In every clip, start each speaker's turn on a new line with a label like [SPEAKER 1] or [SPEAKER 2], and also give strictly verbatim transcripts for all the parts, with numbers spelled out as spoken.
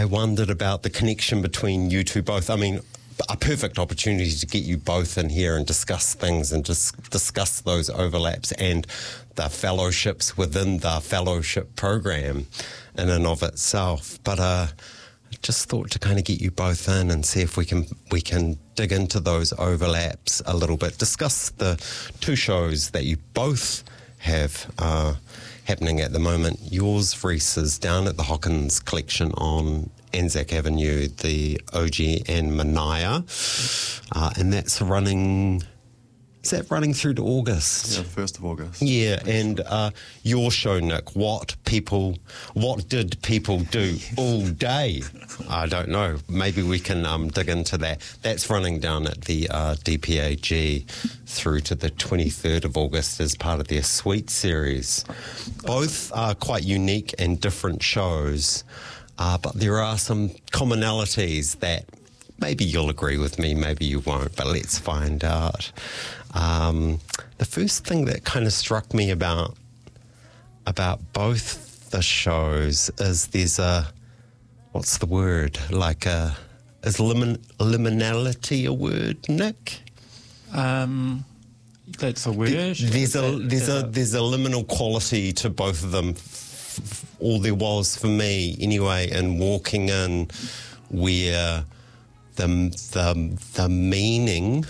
[SPEAKER 1] I wondered about the connection between you two both. I mean, a perfect opportunity to get you both in here and discuss things and just discuss those overlaps and the fellowships within the fellowship program in and of itself. But uh, I just thought to kind of get you both in and see if we can we can dig into those overlaps a little bit, discuss the two shows that you both have uh, happening at the moment. Yours, Reese, is down at the Hawkins Collection on Anzac Avenue, the O G and Mania, uh, and that's running. Is that running through to August?
[SPEAKER 2] Yeah, first of August.
[SPEAKER 1] Yeah, and uh, your show, Nick. What people, what did people do all day? I don't know. Maybe we can um, dig into that. That's running down at the uh, D P A G through to the twenty-third of August as part of their Sweet series. Both are quite unique and different shows. Uh, but there are some commonalities that maybe you'll agree with me, maybe you won't, but let's find out. Um, the first thing that kind of struck me about about both the shows is there's a, what's the word, like a, is limin, liminality a word, Nick?
[SPEAKER 3] Um, that's a word.
[SPEAKER 1] There's a,
[SPEAKER 3] that,
[SPEAKER 1] there's a,
[SPEAKER 3] a
[SPEAKER 1] there's a liminal quality to both of them. All there was for me anyway, in walking in where the the the meaning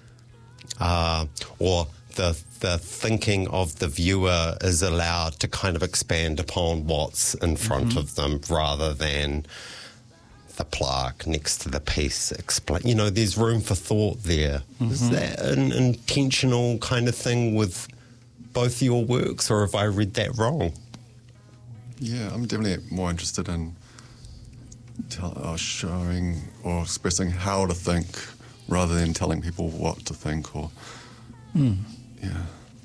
[SPEAKER 1] uh, or the the thinking of the viewer is allowed to kind of expand upon what's in front mm-hmm. of them rather than the plaque next to the piece explain. You know, there's room for thought there. Mm-hmm. Is that an intentional kind of thing with both your works, or have I read that wrong?
[SPEAKER 2] Yeah, I'm definitely more interested in tell, uh, showing or expressing how to think rather than telling people what to think. Or
[SPEAKER 3] mm.
[SPEAKER 2] yeah,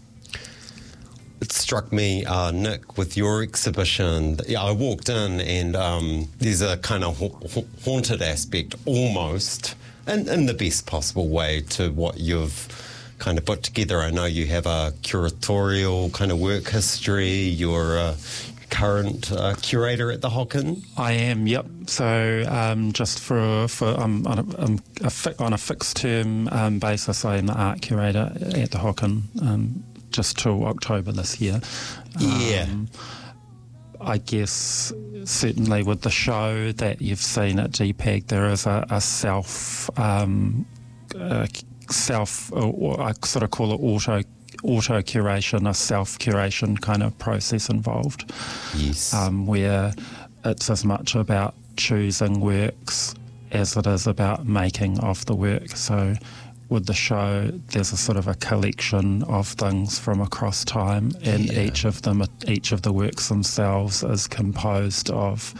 [SPEAKER 1] it struck me, uh, Nick, with your exhibition. Yeah, I walked in and um, there's a kind of ha- haunted aspect, almost, in, in the best possible way, to what you've kind of put together. I know you have a curatorial kind of work history. You're a current uh, curator at the Hocken.
[SPEAKER 3] I am, yep. So um, just for for um, on, a, um, a fi- on a fixed term um, basis, I am the art curator at the Hocken um, just till October this year.
[SPEAKER 1] Yeah.
[SPEAKER 3] Um, I guess certainly with the show that you've seen at G PAG, there is a, a self um, uh, self, or I sort of call it auto. auto-curation, a self-curation kind of process involved.
[SPEAKER 1] Yes.
[SPEAKER 3] Um, where it's as much about choosing works as it is about making of the work. So with the show, there's a sort of a collection of things from across time, and
[SPEAKER 1] yeah.
[SPEAKER 3] each of them, each of the works themselves is composed of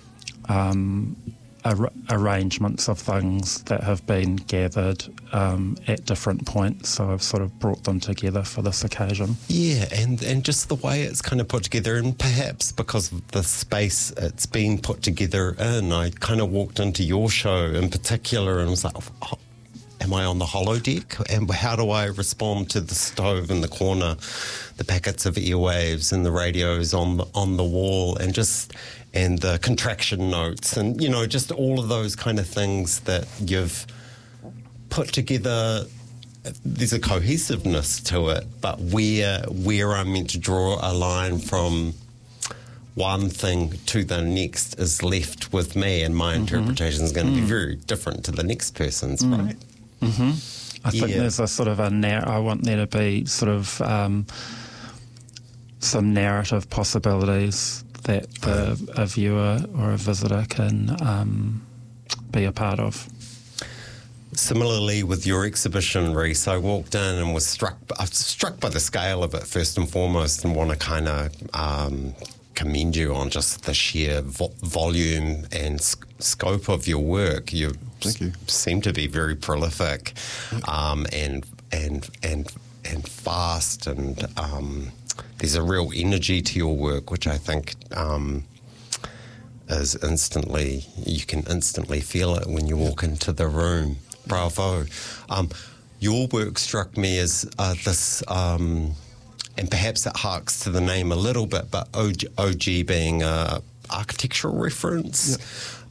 [SPEAKER 3] um, Ar- arrangements of things that have been gathered um, at different points, so I've sort of brought them together for this occasion.
[SPEAKER 1] Yeah, and, and just the way it's kind of put together, and perhaps because of the space it's been put together in, I kind of walked into your show in particular and was like, oh, am I on the holodeck? And how do I respond to the stove in the corner, the packets of airwaves and the radios on the, on the wall, and just... and the contraction notes and, you know, just all of those kind of things that you've put together. There's a cohesiveness to it, but where where I'm meant to draw a line from one thing to the next is left with me, and my mm-hmm. interpretation is going to mm. be very different to the next person's, mm. right?
[SPEAKER 3] Mm-hmm. I think yeah. there's a sort of a narr- I want there to be sort of um, some narrative possibilities that the, a viewer or a visitor can um, be a part of.
[SPEAKER 1] Similarly, with your exhibition, Reese, I walked in and was struck. I was struck by the scale of it first and foremost, and want to kind of um, commend you on just the sheer vo- volume and sc- scope of your work. You,
[SPEAKER 2] Thank you.
[SPEAKER 1] s- seem to be very prolific, um, and and and and fast, and um, there's a real energy to your work, which I think um, is instantly, you can instantly feel it when you walk into the room. Bravo. Um, your work struck me as uh, this, um, and perhaps it harks to the name a little bit, but O G, O G being a architectural reference.